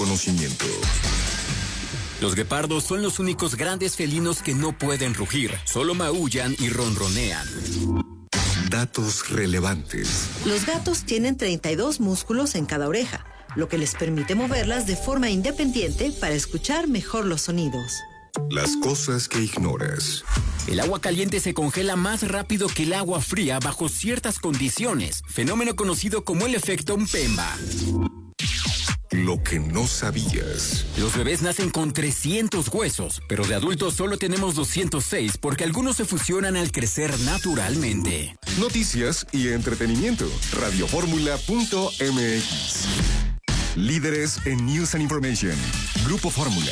conocimiento. Los guepardos son los únicos grandes felinos que no pueden rugir, solo maullan y ronronean. Datos relevantes. Los gatos tienen 32 músculos en cada oreja, lo que les permite moverlas de forma independiente para escuchar mejor los sonidos. Las cosas que ignoras. El agua caliente se congela más rápido que el agua fría bajo ciertas condiciones, fenómeno conocido como el efecto Mpemba. Lo que no sabías. Los bebés nacen con 300 huesos, pero de adultos solo tenemos 206 porque algunos se fusionan al crecer naturalmente. Noticias y entretenimiento. Radioformula.mx. Líderes en News and Information. Grupo Fórmula.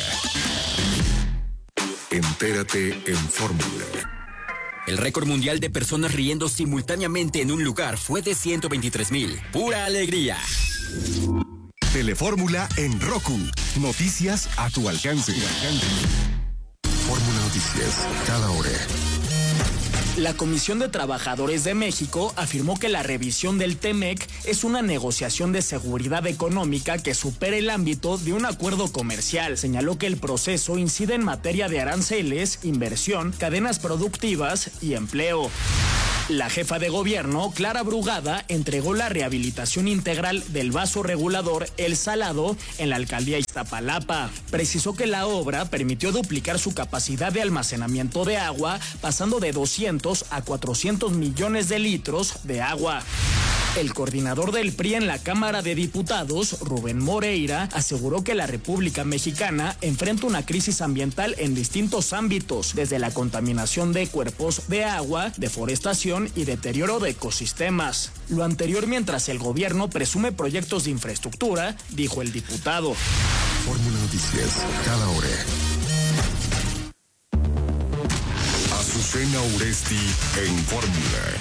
Entérate en Fórmula. El récord mundial de personas riendo simultáneamente en un lugar fue de 123,000. ¡Pura alegría! Telefórmula en Roku. Noticias a tu alcance. Fórmula Noticias, cada hora. La Comisión de Trabajadores de México afirmó que la revisión del TEMEC es una negociación de seguridad económica que supera el ámbito de un acuerdo comercial. Señaló que el proceso incide en materia de aranceles, inversión, cadenas productivas y empleo. La jefa de gobierno, Clara Brugada, entregó la rehabilitación integral del vaso regulador El Salado en la alcaldía Iztapalapa. Precisó que la obra permitió duplicar su capacidad de almacenamiento de agua, pasando de 200 a 400 millones de litros de agua. El coordinador del PRI en la Cámara de Diputados, Rubén Moreira, aseguró que la República Mexicana enfrenta una crisis ambiental en distintos ámbitos, desde la contaminación de cuerpos de agua, deforestación y deterioro de ecosistemas. Lo anterior mientras el gobierno presume proyectos de infraestructura, dijo el diputado. Fórmula Noticias, cada hora. Azucena Uresti en Fórmula.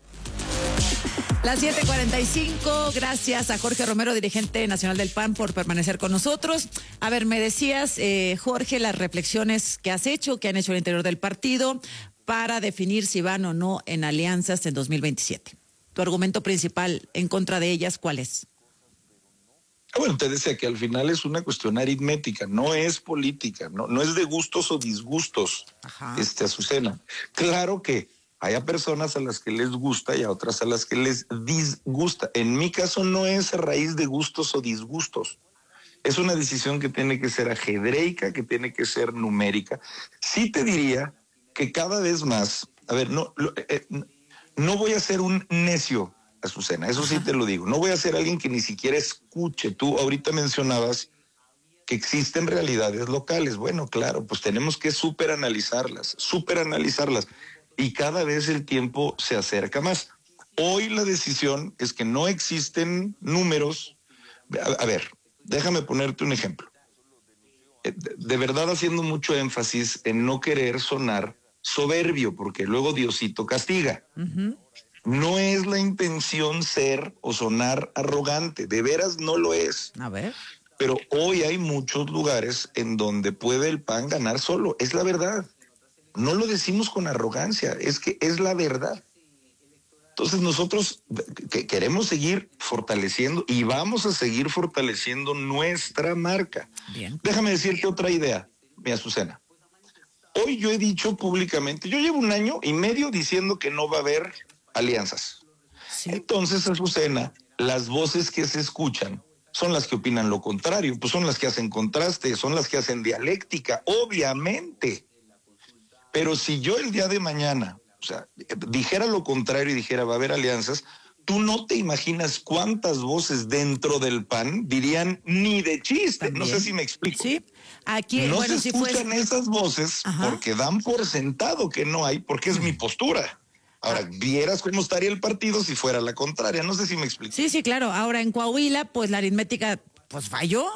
Las 7:45, gracias a Jorge Romero, dirigente nacional del PAN, por permanecer con nosotros. A ver, me decías, Jorge, las reflexiones que has hecho, que han hecho al interior del partido, para definir si van o no en alianzas en 2027. Tu argumento principal en contra de ellas, ¿cuál es? Bueno, te decía que al final es una cuestión aritmética, no es política, no es de gustos o disgustos, Azucena. Claro que hay a personas a las que les gusta y a otras a las que les disgusta. En mi caso no es a raíz de gustos o disgustos. Es una decisión que tiene que ser ajedreica, que tiene que ser numérica. Sí te diría que cada vez más, no voy a ser un necio, Azucena, eso sí te lo digo. No voy a ser alguien que ni siquiera escuche. Tú ahorita mencionabas que existen realidades locales. Bueno, claro, pues tenemos que superanalizarlas. Y cada vez el tiempo se acerca más. Hoy la decisión es que no existen números. A ver, déjame ponerte un ejemplo. De verdad haciendo mucho énfasis en no querer sonar soberbio, porque luego Diosito castiga. Uh-huh. No es la intención ser o sonar arrogante, de veras no lo es. A ver. Pero hoy hay muchos lugares en donde puede el PAN ganar solo, es la verdad. No lo decimos con arrogancia, es que es la verdad. Entonces nosotros queremos seguir fortaleciendo y vamos a seguir fortaleciendo nuestra marca. Bien. Déjame decirte otra idea, mi Azucena. Hoy yo he dicho públicamente, yo llevo 1 año y medio diciendo que no va a haber alianzas. Sí. Entonces, Azucena, las voces que se escuchan son las que opinan lo contrario, pues son las que hacen contraste, son las que hacen dialéctica, obviamente. Pero si yo el día de mañana, dijera lo contrario y dijera va a haber alianzas, tú no te imaginas cuántas voces dentro del PAN dirían ni de chiste. ¿También? No sé si me explico. Sí, aquí no bueno, se escuchan esas voces. Ajá. Porque dan por sentado que no hay, porque es mi postura. Ahora, vieras cómo estaría el partido si fuera la contraria. No sé si me explico. Sí, claro. Ahora en Coahuila, pues la aritmética, pues falló.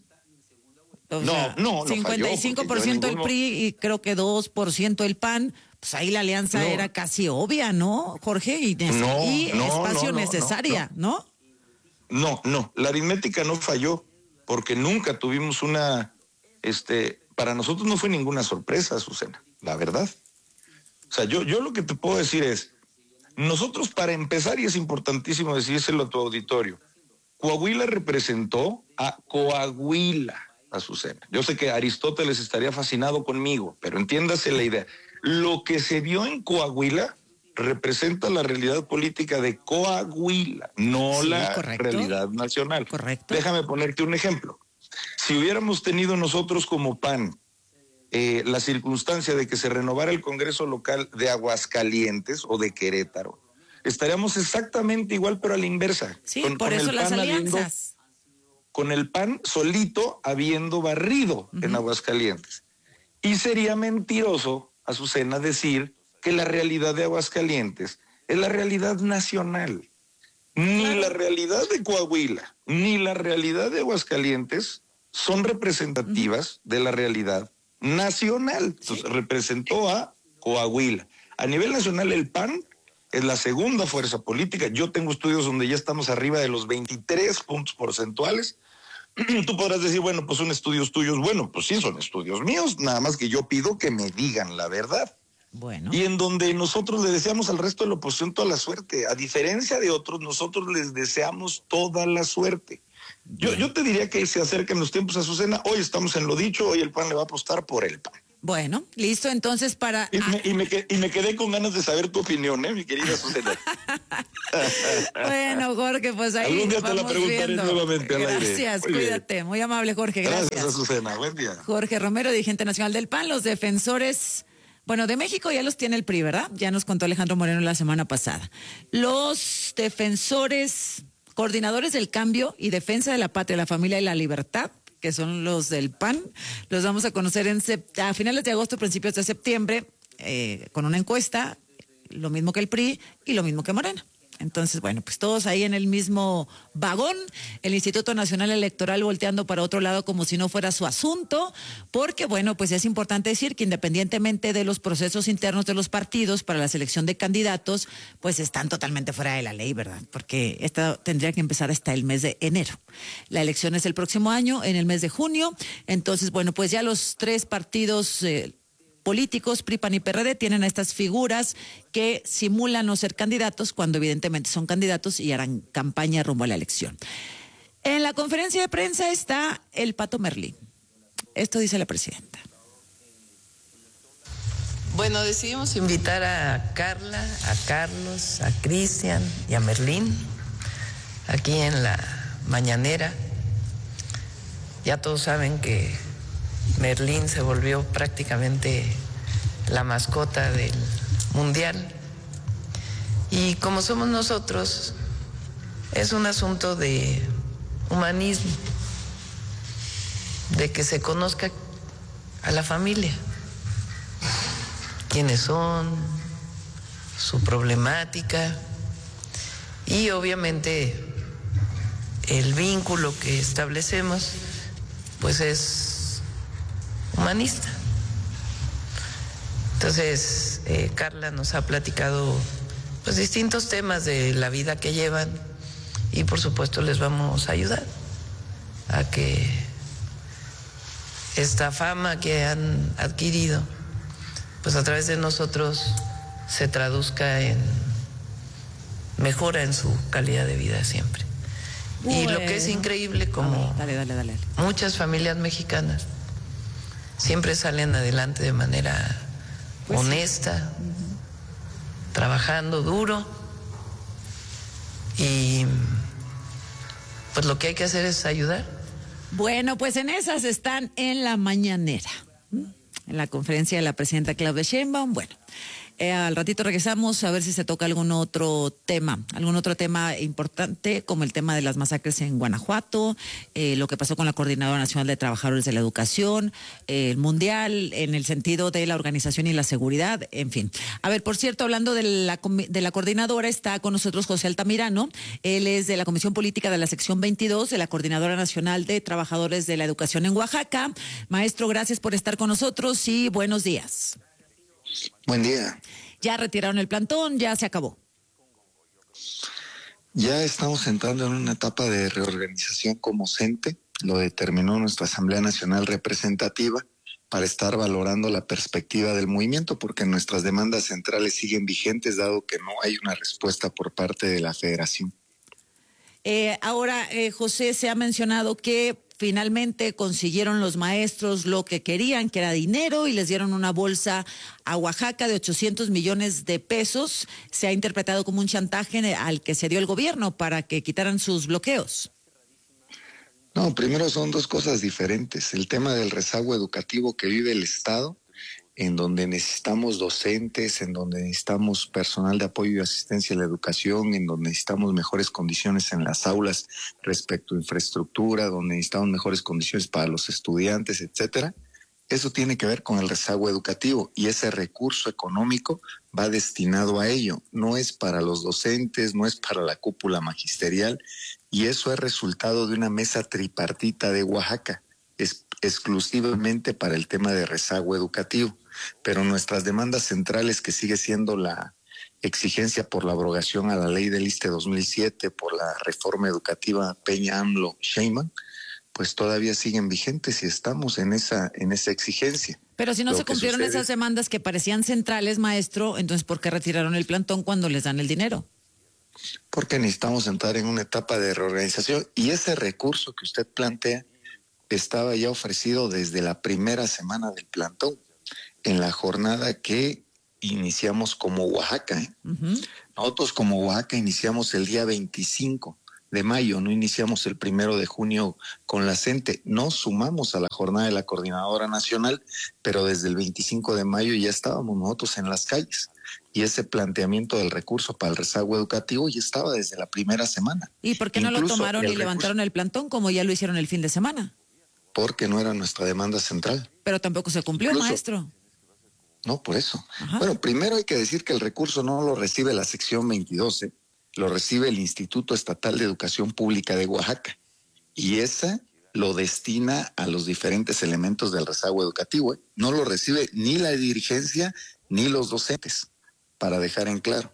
O sea, no 55% el PRI y creo que 2% el PAN. Pues ahí la alianza era casi obvia, ¿no, Jorge? Y espacio necesaria, ¿no? No, la aritmética no falló, porque nunca tuvimos para nosotros no fue ninguna sorpresa, Azucena, la verdad. O sea, yo lo que te puedo decir es, nosotros para empezar, y es importantísimo decírselo a tu auditorio, Coahuila representó a Coahuila, Azucena. Yo sé que Aristóteles estaría fascinado conmigo, pero entiéndase la idea. Lo que se vio en Coahuila representa la realidad política de Coahuila, no la realidad nacional. Correcto. Déjame ponerte un ejemplo. Si hubiéramos tenido nosotros como PAN la circunstancia de que se renovara el Congreso local de Aguascalientes o de Querétaro, estaríamos exactamente igual, pero a la inversa. Sí, por eso las alianzas. Con el PAN solito habiendo barrido en Aguascalientes. Y sería mentiroso, Azucena, decir que la realidad de Aguascalientes es la realidad nacional. Ni la realidad de Coahuila, ni la realidad de Aguascalientes son representativas de la realidad nacional. Entonces, representó a Coahuila. A nivel nacional, el PAN es la segunda fuerza política. Yo tengo estudios donde ya estamos arriba de los 23 puntos porcentuales. Tú podrás decir, bueno, pues son estudios tuyos. Bueno, pues sí, son estudios míos, nada más que yo pido que me digan la verdad. Bueno. Y en donde nosotros le deseamos al resto de la oposición toda la suerte. A diferencia de otros, nosotros les deseamos toda la suerte. Yo te diría que se acercan los tiempos, Azucena. Hoy estamos en lo dicho, hoy el PAN le va a apostar por el PAN. Bueno, listo, entonces para... Y me quedé con ganas de saber tu opinión, mi querida Azucena. Bueno, Jorge, pues ahí algún día vamos te la preguntaré viendo. Nuevamente al aire. Gracias, Muy cuídate. bien. Muy amable, Jorge, gracias. Gracias, Azucena. Buen día. Jorge Romero, dirigente nacional del PAN, los defensores... Bueno, de México ya los tiene el PRI, ¿verdad? Ya nos contó Alejandro Moreno la semana pasada. Los defensores, coordinadores del cambio y defensa de la patria, la familia y la libertad, que son los del PAN, los vamos a conocer a finales de agosto, principios de septiembre, con una encuesta, lo mismo que el PRI y lo mismo que Morena. Entonces, bueno, pues todos ahí en el mismo vagón, el Instituto Nacional Electoral volteando para otro lado como si no fuera su asunto, porque, bueno, pues es importante decir que independientemente de los procesos internos de los partidos para la selección de candidatos, pues están totalmente fuera de la ley, ¿verdad? Porque esta tendría que empezar hasta el mes de enero. La elección es el próximo año, en el mes de junio. Entonces, bueno, pues ya los tres partidos políticos, PRI, PAN y PRD, tienen a estas figuras que simulan no ser candidatos cuando evidentemente son candidatos y harán campaña rumbo a la elección. En la conferencia de prensa está el Pato Merlín. Esto dice la presidenta. Bueno, decidimos invitar a Carla, a Carlos, a Cristian y a Merlín aquí en la mañanera. Ya todos saben que Merlín se volvió prácticamente la mascota del Mundial. Y como somos nosotros, es un asunto de humanismo, de que se conozca a la familia, quiénes son, su problemática y obviamente el vínculo que establecemos pues es humanista. Entonces, Carla nos ha platicado pues distintos temas de la vida que llevan y por supuesto les vamos a ayudar a que esta fama que han adquirido pues a través de nosotros se traduzca en mejora en su calidad de vida siempre. Bueno. Y lo que es increíble, como dale. muchas familias mexicanas siempre salen adelante de manera pues honesta, trabajando duro y pues lo que hay que hacer es ayudar. Bueno, pues en esas están en la mañanera, en la conferencia de la presidenta Claudia Sheinbaum. Bueno, al ratito regresamos a ver si se toca algún otro tema importante, como el tema de las masacres en Guanajuato, lo que pasó con la Coordinadora Nacional de Trabajadores de la Educación, el Mundial, en el sentido de la organización y la seguridad, en fin. A ver, por cierto, hablando de la coordinadora, está con nosotros José Altamirano. Él es de la Comisión Política de la Sección 22 de la Coordinadora Nacional de Trabajadores de la Educación en Oaxaca. Maestro, gracias por estar con nosotros y buenos días. Buen día. Ya retiraron el plantón, ya se acabó. Ya estamos entrando en una etapa de reorganización como CENTE, lo determinó nuestra Asamblea Nacional Representativa, para estar valorando la perspectiva del movimiento, porque nuestras demandas centrales siguen vigentes, dado que no hay una respuesta por parte de la Federación. Ahora, José, se ha mencionado que finalmente consiguieron los maestros lo que querían, que era dinero, y les dieron una bolsa a Oaxaca de 800 millones de pesos. Se ha interpretado como un chantaje al que se dio el gobierno para que quitaran sus bloqueos. No, primero son dos cosas diferentes. El tema del rezago educativo que vive el Estado, en donde necesitamos docentes, en donde necesitamos personal de apoyo y asistencia a la educación, en donde necesitamos mejores condiciones en las aulas respecto a infraestructura, donde necesitamos mejores condiciones para los estudiantes, etcétera. Eso tiene que ver con el rezago educativo y ese recurso económico va destinado a ello. No es para los docentes, no es para la cúpula magisterial, y eso es resultado de una mesa tripartita de Oaxaca, exclusivamente para el tema de rezago educativo. Pero nuestras demandas centrales, que sigue siendo la exigencia por la abrogación a la ley del ISSSTE 2007, por la reforma educativa Peña, AMLO, Sheinbaum, pues todavía siguen vigentes y estamos en esa exigencia. Pero si no se cumplieron esas demandas que parecían centrales, maestro, entonces ¿por qué retiraron el plantón cuando les dan el dinero? Porque necesitamos entrar en una etapa de reorganización, y ese recurso que usted plantea estaba ya ofrecido desde la primera semana del plantón, en la jornada que iniciamos como Oaxaca. Uh-huh. Nosotros como Oaxaca iniciamos el día 25 de mayo, no iniciamos el 1 de junio con la CENTE. No sumamos a la jornada de la Coordinadora Nacional, pero desde el 25 de mayo ya estábamos nosotros en las calles. Y ese planteamiento del recurso para el rezago educativo ya estaba desde la primera semana. ¿Y por qué no lo tomaron y levantaron el plantón como ya lo hicieron el fin de semana? Porque no era nuestra demanda central. Pero tampoco se cumplió, maestro. No, por eso. Ajá. Bueno, primero hay que decir que el recurso no lo recibe la sección 22, lo recibe el Instituto Estatal de Educación Pública de Oaxaca. Y esa lo destina a los diferentes elementos del rezago educativo. No lo recibe ni la dirigencia ni los docentes, para dejar en claro.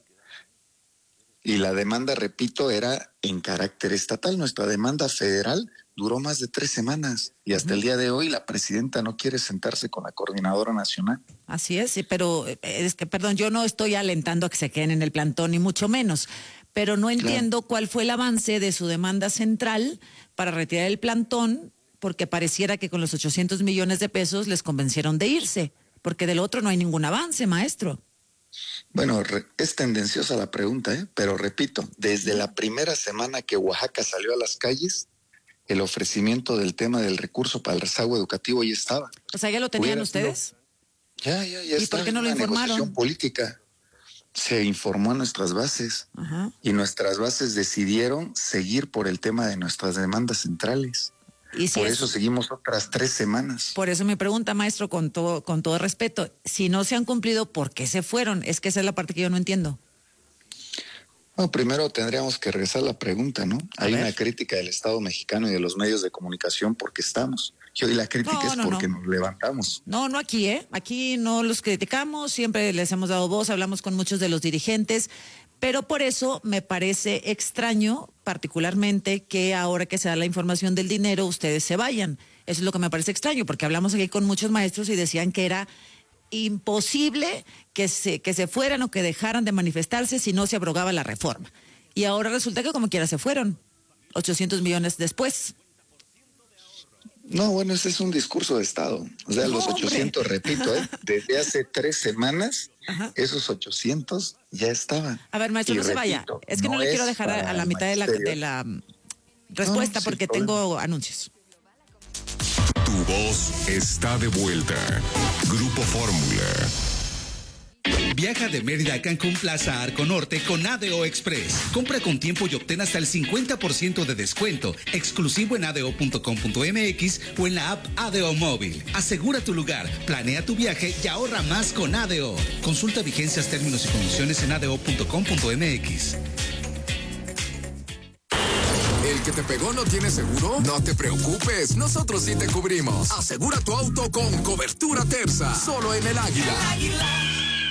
Y la demanda, repito, era en carácter estatal. Nuestra demanda federal duró más de 3 semanas y hasta el día de hoy la presidenta no quiere sentarse con la Coordinadora Nacional. Así es, pero es que, perdón, yo no estoy alentando a que se queden en el plantón, ni mucho menos, pero no entiendo cuál fue el avance de su demanda central para retirar el plantón, porque pareciera que con los 800 millones de pesos les convencieron de irse, porque del otro no hay ningún avance, maestro. Bueno, es tendenciosa la pregunta, pero repito, desde la primera semana que Oaxaca salió a las calles, el ofrecimiento del tema del recurso para el rezago educativo ya estaba. O sea, ¿ya lo tenían ustedes? Ya ¿Y está por qué no lo informaron? Negociación política. Se informó a nuestras bases. Ajá. Y nuestras bases decidieron seguir por el tema de nuestras demandas centrales. ¿Y si por eso seguimos otras 3 semanas? Por eso mi pregunta, maestro, con todo respeto, si no se han cumplido, ¿por qué se fueron? Es que esa es la parte que yo no entiendo. Bueno, primero tendríamos que regresar a la pregunta, ¿no? Hay una crítica del Estado mexicano y de los medios de comunicación porque estamos. Y la crítica es porque nos levantamos. No aquí, Aquí no los criticamos, siempre les hemos dado voz, hablamos con muchos de los dirigentes, pero por eso me parece extraño, particularmente, que ahora que se da la información del dinero, ustedes se vayan. Eso es lo que me parece extraño, porque hablamos aquí con muchos maestros y decían que era imposible que se fueran o que dejaran de manifestarse si no se abrogaba la reforma. Y ahora resulta que como quiera se fueron, 800 millones después. No, bueno, ese es un discurso de Estado. O sea, los 800, repito, desde hace 3 semanas, esos 800 ya estaban. A ver, maestro, no se vaya. Es que no le quiero dejar a la mitad de la respuesta porque tengo anuncios. Tu voz está de vuelta. Grupo Fórmula. Viaja de Mérida a Cancún Plaza Arco Norte con ADO Express. Compra con tiempo y obtén hasta el 50% de descuento, exclusivo en ADO.com.mx o en la app ADO Móvil. Asegura tu lugar, planea tu viaje y ahorra más con ADO. Consulta vigencias, términos y condiciones en ADO.com.mx. ¿El que te pegó no tiene seguro? No te preocupes, nosotros sí te cubrimos. Asegura tu auto con cobertura Terza, solo en El Águila.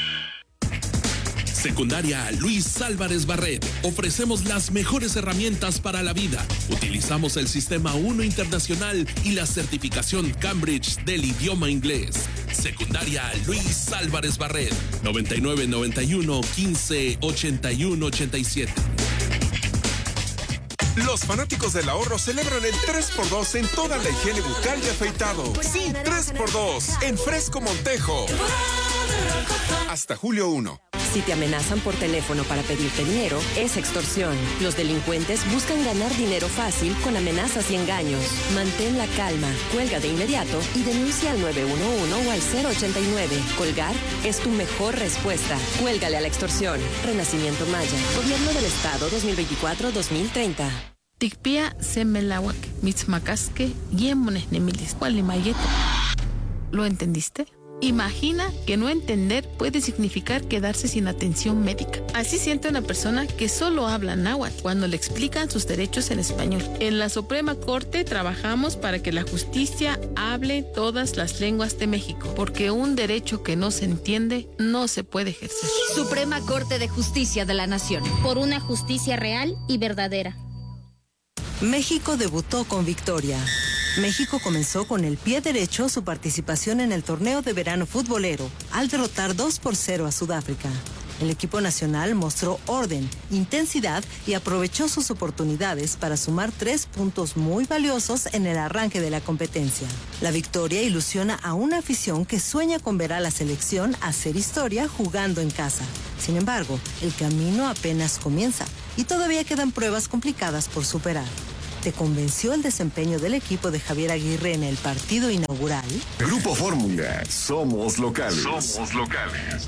Secundaria Luis Álvarez Barret. Ofrecemos las mejores herramientas para la vida. Utilizamos el Sistema 1 Internacional y la certificación Cambridge del idioma inglés. Secundaria Luis Álvarez Barret. 9991 15 81 87. Los fanáticos del ahorro celebran el 3x2 en toda la higiene bucal y afeitado. Sí, 3x2 en Fresco Montejo. Hasta julio 1. Si te amenazan por teléfono para pedirte dinero, es extorsión. Los delincuentes buscan ganar dinero fácil con amenazas y engaños. Mantén la calma, cuelga de inmediato y denuncia al 911 o al 089. Colgar es tu mejor respuesta. Cuélgale a la extorsión. Renacimiento Maya. Gobierno del Estado 2024-2030. Tikpia semelawak, mitzmacasque, yemones nemilis, cualimayeto. ¿Lo entendiste? Imagina que no entender puede significar quedarse sin atención médica. Así siente una persona que solo habla náhuatl cuando le explican sus derechos en español. En la Suprema Corte trabajamos para que la justicia hable todas las lenguas de México, porque un derecho que no se entiende no se puede ejercer. Suprema Corte de Justicia de la Nación. Por una justicia real y verdadera. México debutó con victoria. México comenzó con el pie derecho su participación en el torneo de verano futbolero al derrotar 2-0 a Sudáfrica. El equipo nacional mostró orden, intensidad y aprovechó sus oportunidades para sumar 3 puntos muy valiosos en el arranque de la competencia. La victoria ilusiona a una afición que sueña con ver a la selección hacer historia jugando en casa. Sin embargo, el camino apenas comienza y todavía quedan pruebas complicadas por superar. ¿Te convenció el desempeño del equipo de Javier Aguirre en el partido inaugural? Grupo Fórmula, somos locales. Somos locales.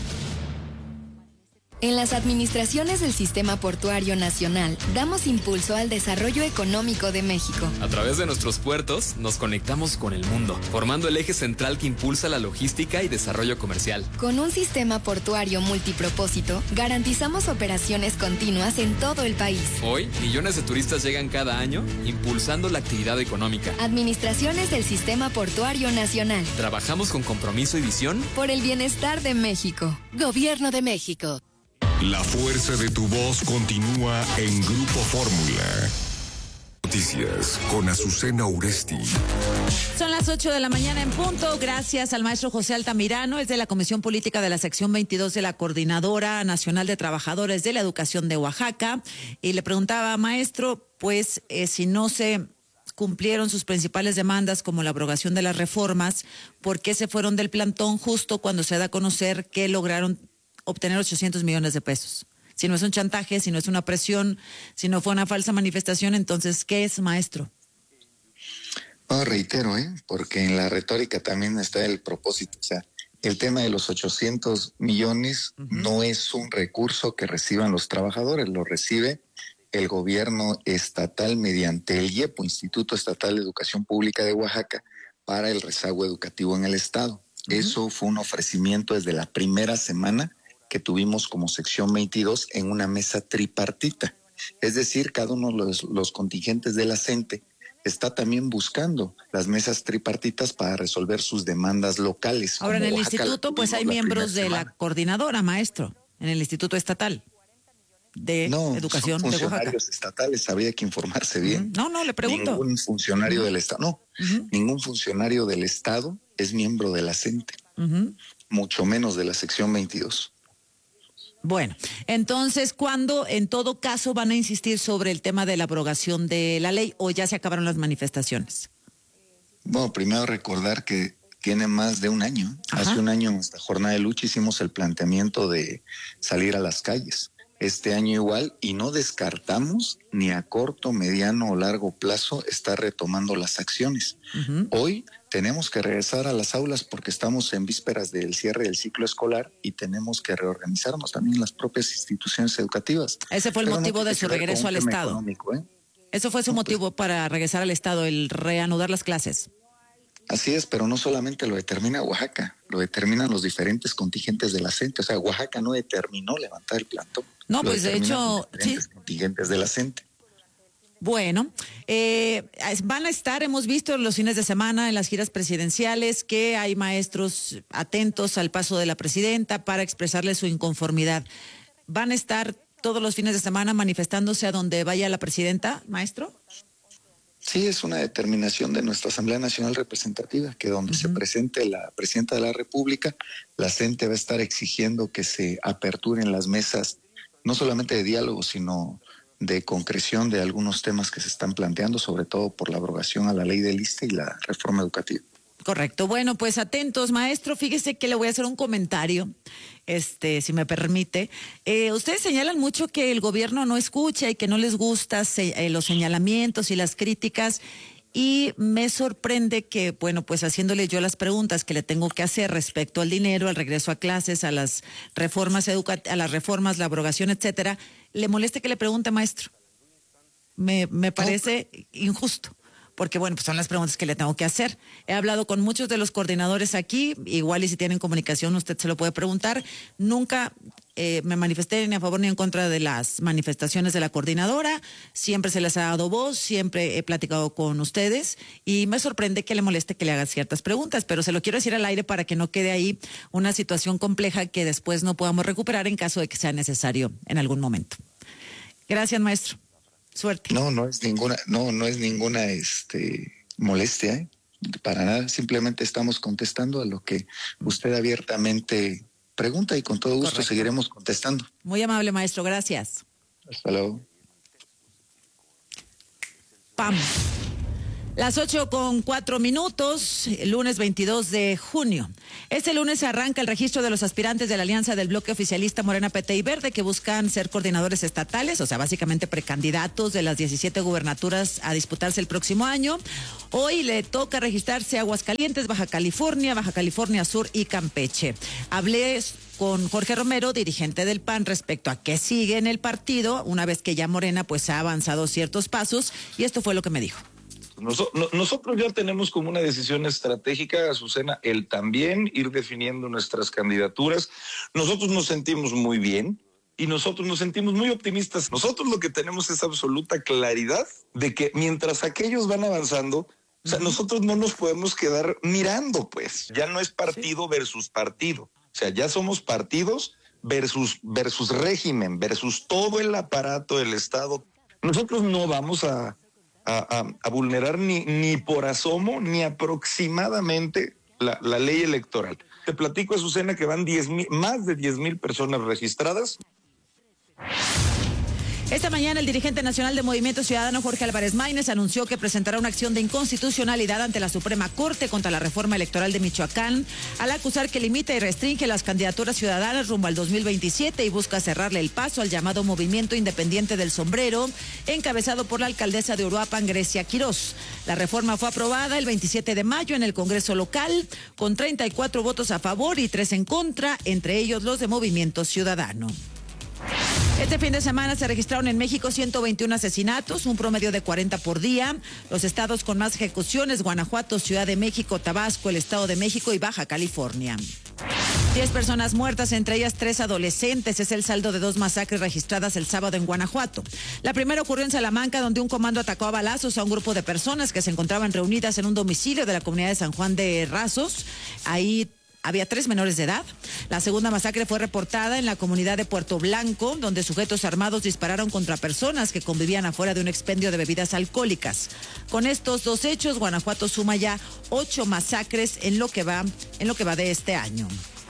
En las administraciones del Sistema Portuario Nacional, damos impulso al desarrollo económico de México. A través de nuestros puertos, nos conectamos con el mundo, formando el eje central que impulsa la logística y desarrollo comercial. Con un sistema portuario multipropósito, garantizamos operaciones continuas en todo el país. Hoy, millones de turistas llegan cada año, impulsando la actividad económica. Administraciones del Sistema Portuario Nacional. Trabajamos con compromiso y visión por el bienestar de México. Gobierno de México. La fuerza de tu voz continúa en Grupo Fórmula. Noticias con Azucena Uresti. Son las 8 de la mañana en punto. Gracias al maestro José Altamirano, es de la Comisión Política de la Sección 22 de la Coordinadora Nacional de Trabajadores de la Educación de Oaxaca. Y le preguntaba, maestro, pues si no se cumplieron sus principales demandas como la abrogación de las reformas, ¿por qué se fueron del plantón justo cuando se da a conocer que lograron obtener 800 millones de pesos? Si no es un chantaje, si no es una presión, si no fue una falsa manifestación, entonces, ¿qué es, maestro? No, reitero, porque en la retórica también está el propósito. O sea, el tema de los 800 millones no es un recurso que reciban los trabajadores, lo recibe el gobierno estatal mediante el IEPO, Instituto Estatal de Educación Pública de Oaxaca, para el rezago educativo en el estado. Eso fue un ofrecimiento desde la primera semana que tuvimos como sección 22 en una mesa tripartita. Es decir, cada uno de los contingentes de la CENTE está también buscando las mesas tripartitas para resolver sus demandas locales. Ahora, en el instituto, pues hay miembros de la coordinadora, maestro, en el Instituto Estatal de Educación de Oaxaca. Funcionarios estatales, habría que informarse bien. No, le pregunto. Ningún funcionario del Estado, ningún funcionario del Estado es miembro de la CENTE, mucho menos de la sección 22. Bueno, entonces, ¿cuándo en todo caso van a insistir sobre el tema de la abrogación de la ley o ya se acabaron las manifestaciones? Bueno, primero recordar que tiene más de un año. Ajá. Hace un año en esta jornada de lucha hicimos el planteamiento de salir a las calles. Este año igual, y no descartamos ni a corto, mediano o largo plazo estar retomando las acciones. Hoy tenemos que regresar a las aulas porque estamos en vísperas del cierre del ciclo escolar y tenemos que reorganizarnos también las propias instituciones educativas. Ese fue el motivo de su regreso al Estado. Eso fue su motivo para regresar al Estado, el reanudar las clases. Así es, pero no solamente lo determina Oaxaca, lo determinan los diferentes contingentes de la CENTE. O sea, Oaxaca no determinó levantar el plantón. No, pues de hecho, sí. Contingentes de la CENTE. Bueno, van a estar, hemos visto los fines de semana en las giras presidenciales que hay maestros atentos al paso de la presidenta para expresarle su inconformidad. ¿Van a estar todos los fines de semana manifestándose a donde vaya la presidenta, maestro? Sí, es una determinación de nuestra Asamblea Nacional Representativa, que donde se presente la presidenta de la República, la CENTE va a estar exigiendo que se aperturen las mesas, no solamente de diálogo, sino de concreción de algunos temas que se están planteando, sobre todo por la abrogación a la ley del ISSSTE y la reforma educativa. Correcto. Bueno, pues atentos, maestro. Fíjese que le voy a hacer un comentario, si me permite. Ustedes señalan mucho que el gobierno no escucha y que no les gusta los señalamientos y las críticas. Y me sorprende que, bueno, pues haciéndole yo las preguntas que le tengo que hacer respecto al dinero, al regreso a clases, a las reformas la abrogación, etcétera, le moleste que le pregunte, maestro. Me parece injusto. Porque, bueno, pues son las preguntas que le tengo que hacer. He hablado con muchos de los coordinadores aquí, igual y si tienen comunicación usted se lo puede preguntar. Nunca me manifesté ni a favor ni en contra de las manifestaciones de la coordinadora. Siempre se les ha dado voz, siempre he platicado con ustedes y me sorprende que le moleste que le haga ciertas preguntas, pero se lo quiero decir al aire para que no quede ahí una situación compleja que después no podamos recuperar en caso de que sea necesario en algún momento. Gracias, maestro. Suerte. No es ninguna molestia, ¿eh? Para nada, simplemente estamos contestando a lo que usted abiertamente pregunta y con todo gusto seguiremos contestando. Muy amable, maestro, gracias. Hasta luego. ¡Pam! Las 8:04, lunes 22 de junio. Este lunes se arranca el registro de los aspirantes de la alianza del bloque oficialista Morena, PT y Verde, que buscan ser coordinadores estatales, o sea, básicamente precandidatos de las 17 gubernaturas a disputarse el próximo año. Hoy le toca registrarse Aguascalientes, Baja California Sur y Campeche. Hablé con Jorge Romero, dirigente del PAN, respecto a qué sigue en el partido, una vez que ya Morena pues ha avanzado ciertos pasos, y esto fue lo que me dijo. Nosotros ya tenemos como una decisión estratégica, Azucena, el también ir definiendo nuestras candidaturas. Nosotros nos sentimos muy bien y nosotros nos sentimos muy optimistas. Nosotros lo que tenemos es absoluta claridad de que mientras aquellos van avanzando, o sea, nosotros no nos podemos quedar mirando, pues. Ya no es partido versus partido. O sea, ya somos partidos versus régimen, versus todo el aparato del Estado. Nosotros no vamos a vulnerar ni por asomo ni aproximadamente la ley electoral. Te platico, Azucena, que van más de 10,000 personas registradas. Esta mañana el dirigente nacional de Movimiento Ciudadano, Jorge Álvarez Maínez, anunció que presentará una acción de inconstitucionalidad ante la Suprema Corte contra la reforma electoral de Michoacán, al acusar que limita y restringe las candidaturas ciudadanas rumbo al 2027 y busca cerrarle el paso al llamado Movimiento Independiente del Sombrero, encabezado por la alcaldesa de Uruapan, Grecia Quirós. La reforma fue aprobada el 27 de mayo en el Congreso local, con 34 votos a favor y 3 en contra, entre ellos los de Movimiento Ciudadano. Este fin de semana se registraron en México 121 asesinatos, un promedio de 40 por día. Los estados con más ejecuciones: Guanajuato, Ciudad de México, Tabasco, el Estado de México y Baja California. 10 personas muertas, entre ellas 3 adolescentes. Es el saldo de 2 masacres registradas el sábado en Guanajuato. La primera ocurrió en Salamanca, donde un comando atacó a balazos a un grupo de personas que se encontraban reunidas en un domicilio de la comunidad de San Juan de Rasos. Ahí había 3 menores de edad. La segunda masacre fue reportada en la comunidad de Puerto Blanco, donde sujetos armados dispararon contra personas que convivían afuera de un expendio de bebidas alcohólicas. Con estos 2 hechos, Guanajuato suma ya 8 masacres en lo que va de este año.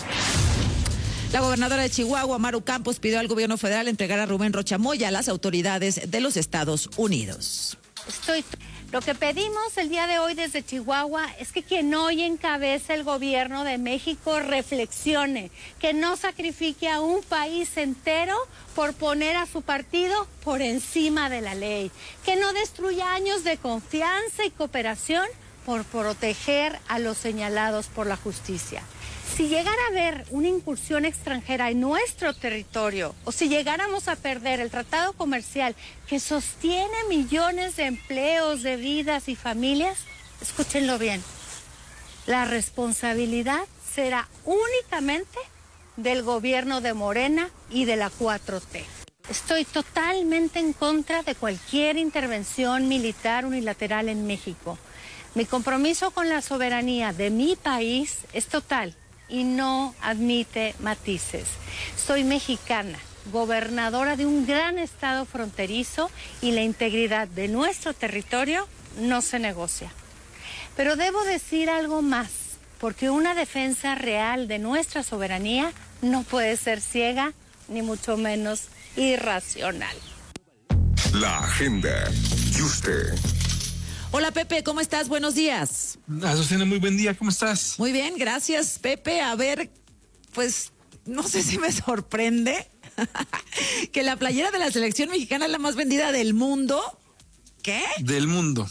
La gobernadora de Chihuahua, Maru Campos, pidió al gobierno federal entregar a Rubén Rocha Moya a las autoridades de los Estados Unidos. Lo que pedimos el día de hoy desde Chihuahua es que quien hoy encabece el gobierno de México reflexione, que no sacrifique a un país entero por poner a su partido por encima de la ley, que no destruya años de confianza y cooperación por proteger a los señalados por la justicia. Si llegara a haber una incursión extranjera en nuestro territorio o si llegáramos a perder el tratado comercial que sostiene millones de empleos, de vidas y familias, escúchenlo bien, la responsabilidad será únicamente del gobierno de Morena y de la 4T. Estoy totalmente en contra de cualquier intervención militar unilateral en México. Mi compromiso con la soberanía de mi país es total y no admite matices. Soy mexicana, gobernadora de un gran estado fronterizo y la integridad de nuestro territorio no se negocia. Pero debo decir algo más, porque una defensa real de nuestra soberanía no puede ser ciega, ni mucho menos irracional. La agenda. Y usted. Hola Pepe, ¿cómo estás? Buenos días. Azucena, muy buen día, ¿cómo estás? Muy bien, gracias Pepe. A ver, pues no sé si me sorprende que la playera de la selección mexicana es la más vendida del mundo. ¿Qué? Del mundo.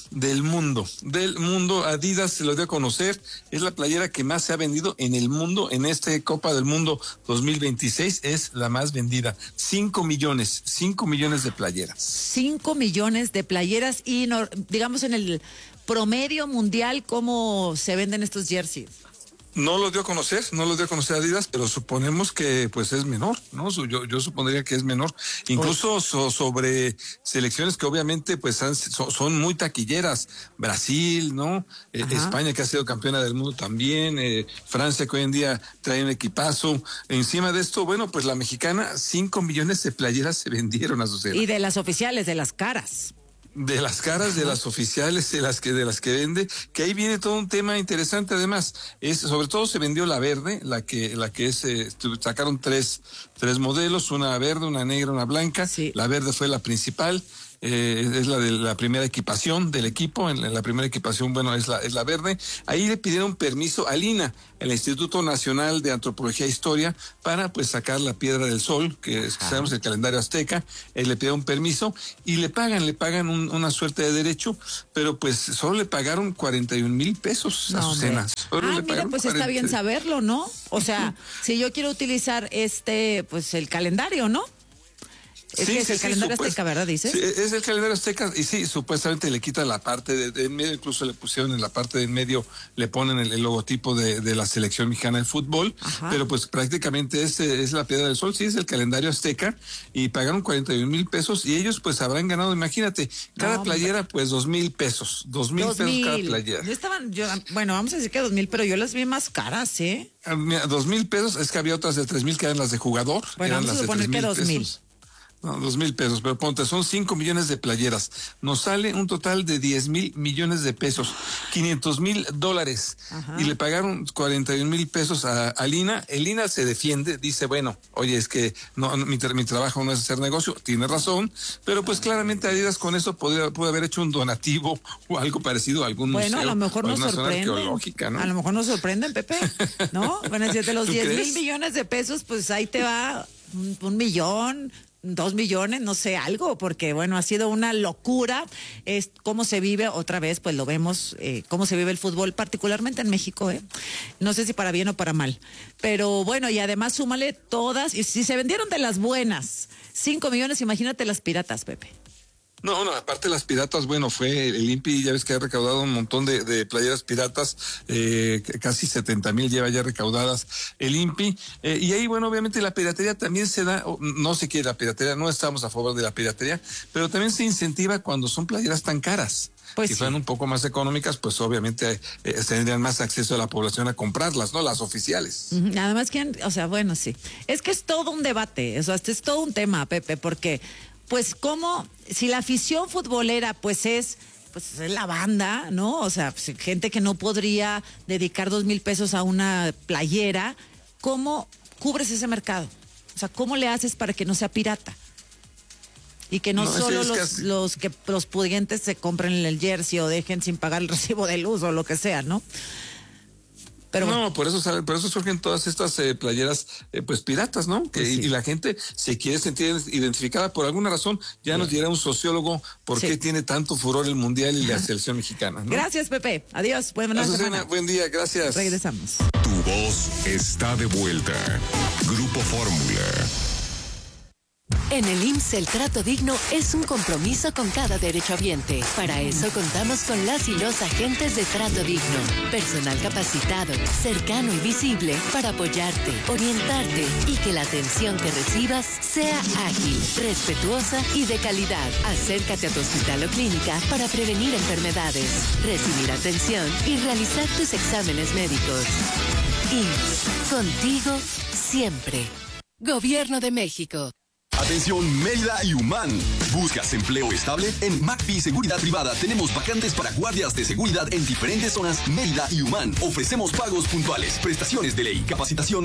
Adidas se lo dio a conocer. Es la playera que más se ha vendido en el mundo. En este Copa del Mundo 2026 es la más vendida. 5 millones de playeras. 5 millones de playeras y no, digamos en el promedio mundial, ¿cómo se venden estos jerseys? No lo dio a conocer Adidas, pero suponemos que pues es menor, ¿no? Yo supondría que es menor, incluso sobre selecciones que obviamente pues son muy taquilleras, Brasil, ¿no? España, que ha sido campeona del mundo también, Francia, que hoy en día trae un equipazo. Encima de esto, bueno, pues la mexicana, 5 millones de playeras se vendieron, Azucena. Y de las oficiales, de las caras. De las caras, de las oficiales, de las que vende, que ahí viene todo un tema interesante. Además, sobre todo se vendió la verde, la que es, sacaron tres modelos, una verde, una negra, una blanca. Sí. La verde fue la principal. Es la de la primera equipación del equipo. En la primera equipación, bueno, es la verde. Ahí le pidieron permiso al INAH, el Instituto Nacional de Antropología e Historia, para pues sacar la piedra del sol, que sabemos el calendario azteca. Le pidieron permiso y le pagan una suerte de derecho, pero pues solo le pagaron 41,000 pesos a Azucena. Mira, pues está bien saberlo, ¿no? O sea, si yo quiero utilizar pues el calendario, ¿no? Es el calendario azteca, ¿verdad? Dices. Sí, es el calendario azteca y sí, supuestamente le quitan la parte de en medio, incluso le pusieron en la parte de en medio, le ponen el logotipo de la selección mexicana de fútbol. Ajá. Pero pues prácticamente es la piedra del sol, sí, es el calendario azteca y pagaron 41,000 pesos y ellos pues habrán ganado, imagínate, cada playera pues 2,000 pesos, 2,000 pesos cada playera. Bueno, vamos a decir que 2,000, pero yo las vi más caras, ¿eh? 2,000 pesos, es que había otras de 3,000 que eran las de jugador. Bueno, vamos a suponer que 2,000. No, 2,000 pesos, pero ponte, son 5 millones de playeras. Nos sale un total de 10,000 millones de pesos, $500,000. Ajá. Y le pagaron 41,000 pesos al INAH. El INAH se defiende, dice, bueno, oye, es que mi trabajo no es hacer negocio, tiene razón, pero pues claramente Adidas con eso pudo haber hecho un donativo o algo parecido a algún museo. Bueno, a lo mejor nos sorprenden. ¿No? A lo mejor nos sorprenden, Pepe, ¿no? Bueno, si de los 10,000 millones de pesos, pues ahí te va 1 millón, 2 millones, no sé, algo, porque bueno, ha sido una locura. Es cómo se vive, otra vez, pues lo vemos, cómo se vive el fútbol, particularmente en México, no sé si para bien o para mal, pero bueno, y además súmale todas, y si se vendieron de las buenas, 5 millones, imagínate las piratas, Pepe. No, aparte de las piratas, bueno, fue el INPI, ya ves que ha recaudado un montón de playeras piratas, casi 70,000 lleva ya recaudadas el INPI, y ahí, bueno, obviamente la piratería también se da, no se quiere la piratería, no estamos a favor de la piratería, pero también se incentiva cuando son playeras tan caras. Pues si fueran un poco más económicas, pues obviamente tendrían más acceso a la población a comprarlas, ¿no? Las oficiales. Nada más que, o sea, bueno, sí. Es que es todo un debate, es todo un tema, Pepe, porque pues como si la afición futbolera pues es la banda, ¿no? O sea, pues, gente que no podría dedicar 2,000 pesos a una playera, ¿cómo cubres ese mercado? O sea, ¿cómo le haces para que no sea pirata? Y que no solo los pudientes se compren el jersey o dejen sin pagar el recibo de luz o lo que sea, ¿no? Pero no, por eso surgen todas estas playeras pues piratas, ¿no? Y la gente se quiere sentir identificada por alguna razón. Ya nos dirá un sociólogo por qué tiene tanto furor el Mundial y la selección mexicana, ¿no? Gracias, Pepe. Adiós. Buenas semana. Buen día, gracias. Regresamos. Tu voz está de vuelta. Grupo Fórmula. En el IMSS el trato digno es un compromiso con cada derechohabiente. Para eso contamos con las y los agentes de trato digno. Personal capacitado, cercano y visible para apoyarte, orientarte y que la atención que recibas sea ágil, respetuosa y de calidad. Acércate a tu hospital o clínica para prevenir enfermedades, recibir atención y realizar tus exámenes médicos. IMSS, contigo siempre. Gobierno de México. Atención Mérida y Humán. ¿Buscas empleo estable? En McPhee Seguridad Privada tenemos vacantes para guardias de seguridad en diferentes zonas Mérida y Humán. Ofrecemos pagos puntuales, prestaciones de ley, capacitación